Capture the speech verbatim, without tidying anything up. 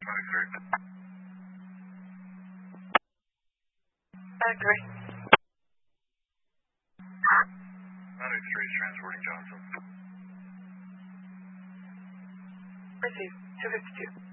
Phoenix three. Phoenix three. Phoenix three is transporting Johnson. Receive. two fifty-two.